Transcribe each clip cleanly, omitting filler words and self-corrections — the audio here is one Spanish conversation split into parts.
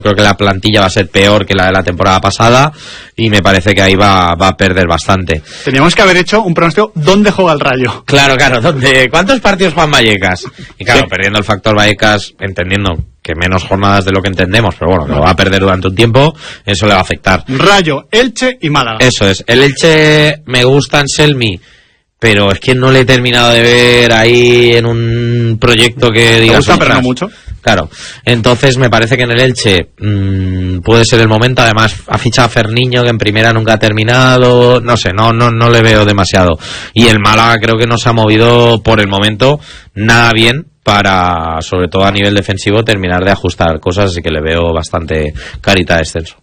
Creo que la plantilla va a ser peor que la de la temporada pasada y me parece que ahí va a perder bastante. Teníamos que haber hecho un pronóstico ¿dónde juega el Rayo? Claro, ¿cuántos partidos juegan Vallecas? Y claro, perdiendo el factor Vallecas, entendiendo que menos jornadas de lo que entendemos, pero bueno, que lo va a perder durante un tiempo, eso le va a afectar. Rayo, Elche y Málaga. Eso es. El Elche me gusta Anselmi, pero es que no le he terminado de ver ahí en un proyecto que diga. Me gusta, pero no mucho. Claro, entonces me parece que en el Elche puede ser el momento. Además ha fichado a Ferniño, que en primera nunca ha terminado, no sé, no le veo demasiado. Y el Málaga creo que no se ha movido por el momento nada bien para, sobre todo a nivel defensivo, terminar de ajustar cosas, así que le veo bastante carita de descenso.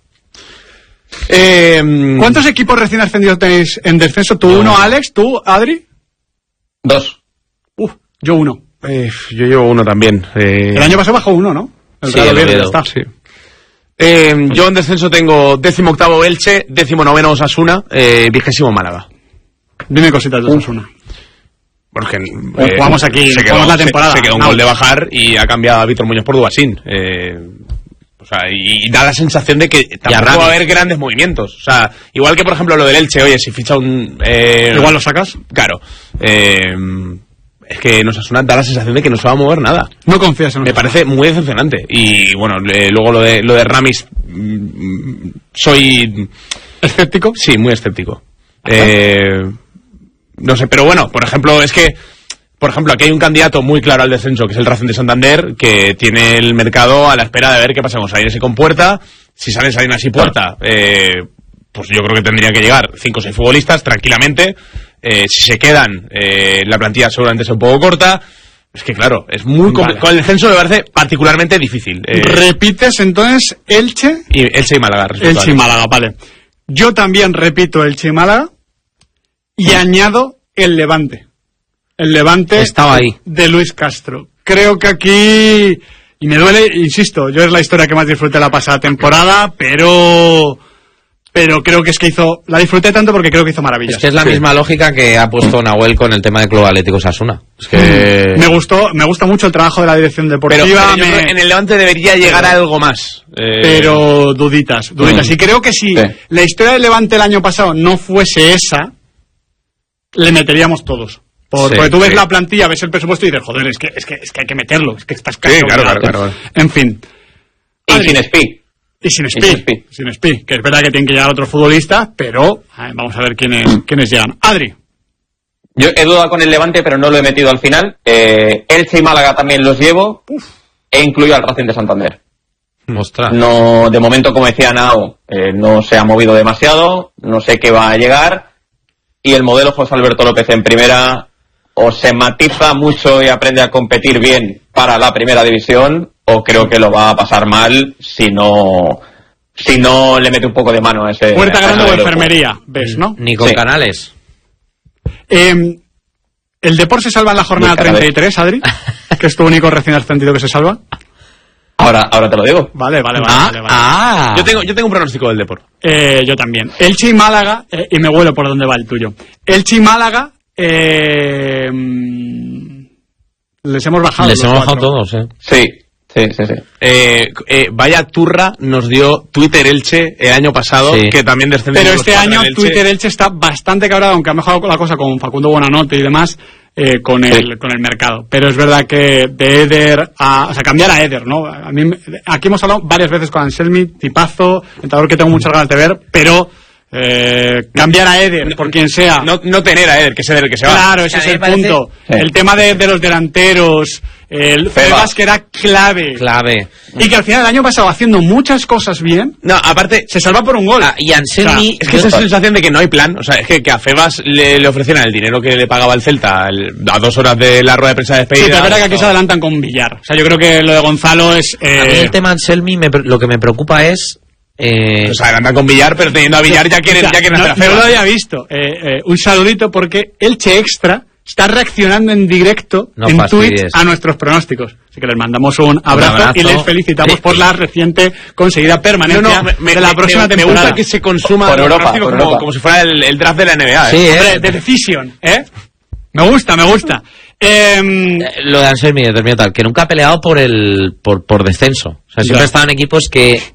¿Cuántos equipos recién ascendidos tenéis en descenso? ¿Tú uno, Alex? ¿Tú, Adri? 2. Yo uno. Yo llevo uno también. El año pasado bajó uno, ¿no? Sí, el Oviedo. Está. Sí. Yo en descenso tengo 18º Elche, 19º Osasuna, 20º Málaga. Dime cositas de Osasuna. Porque jugamos aquí, jugamos la temporada. Se quedó un gol de bajar y ha cambiado a Víctor Muñoz por Dubasín. O sea, y da la sensación de que tampoco va a haber grandes movimientos. O sea, igual que por ejemplo lo del Elche, oye, si ficha un... igual lo sacas. Claro. Es que en Osasuna da la sensación de que no se va a mover nada. No confías en Me parece muy decepcionante. Y bueno, luego lo de Ramis, soy... ¿Escéptico? Sí, muy escéptico. No sé, pero bueno, por ejemplo, es que... Por ejemplo, aquí hay un candidato muy claro al descenso, que es el Racing de Santander, que tiene el mercado a la espera de ver qué pasa con Salinas y con Puerta. Si salen Salinas y Puerta, pues yo creo que tendría que llegar 5 o 6 futbolistas tranquilamente. Si se quedan, la plantilla seguramente es un poco corta. Es que claro, es muy complicado. Con el descenso me parece particularmente difícil. ¿Repites entonces Elche? Elche y Málaga. Elche y Málaga, vale. Yo también repito Elche y Málaga y añado el Levante. El Levante estaba ahí de Luis Castro. Creo que aquí, y me duele, insisto, yo es la historia que más disfruté la pasada temporada, pero creo que es que la disfruté tanto porque creo que hizo maravillas. Es que es la misma lógica que ha puesto Nahuel con el tema del Club Atlético Osasuna. Es que me gusta mucho el trabajo de la dirección deportiva. Pero en el Levante debería llegar a algo más. Pero duditas. Y creo que si la historia del Levante el año pasado no fuese esa, le meteríamos todos. Porque tú ves la plantilla, ves el presupuesto y dices, joder, es que hay que meterlo, es que estás casi. Sí, claro. En fin. Y sin Espi. Sin Espi, que es verdad que tienen que llegar otros futbolistas, pero vamos a ver quiénes llegan. Adri. Yo he dudado con el Levante, pero no lo he metido al final. Elche y Málaga también los llevo. He incluido al Racing de Santander. Ostras. No, de momento, como decía Nao, no se ha movido demasiado, no sé qué va a llegar. Y el modelo José Alberto López en primera o se matiza mucho y aprende a competir bien para la primera división, o creo que lo va a pasar mal si no le mete un poco de mano a ese... Puerta Grande o enfermería, ¿ves, no? Ni con Canales. ¿El Depor se salva en la jornada 33, Adri? Que es tu único recién ascendido que se salva. Ahora te lo digo. Vale. Yo tengo un pronóstico del Depor. Yo también. Elche y Málaga, y me huelo por dónde va el tuyo. Elche y Málaga, les hemos bajado. Les hemos bajado todos, Sí. Vaya turra nos dio Twitter Elche el año pasado, que también descendió. Pero este año Twitter Elche está bastante cabrado, aunque ha mejorado la cosa con Facundo Buenanote y demás, con el mercado. Pero es verdad que de Eder cambiar a Eder, ¿no? Aquí hemos hablado varias veces con Anselmi, tipazo, entrenador que tengo muchas ganas de ver, pero cambiar a Eder por quien sea, no tener a Eder, que es Eder el que se va. Claro, ese es el punto. El tema de los delanteros, el Febas, que era clave y que al final del año pasado haciendo muchas cosas bien, aparte se salva por un gol. Y Anselmi, es que esa sensación de que no hay plan, o sea, es que a Febas le ofrecieran el dinero que le pagaba el Celta a 2 horas de la rueda de prensa de despedida. Sí, pero es verdad que aquí se adelantan con Villar. O sea, yo creo que lo de Gonzalo es... A mí el tema Anselmi lo que me preocupa es... Pues adelantan con Villar, pero teniendo a Villar ya quieren hacer a Febas. No lo había visto. Un saludito porque Elche Extra está reaccionando en directo en Twitch a nuestros pronósticos. Así que les mandamos un abrazo y les felicitamos por la reciente conseguida permanencia de la próxima temporada. Me gusta que se consuma por Europa. Como si fuera el draft de la NBA. Sí, hombre, de Decision, Me gusta. Lo de Anselmi determinado tal, que nunca ha peleado por descenso. O sea, siempre ha estado en equipos que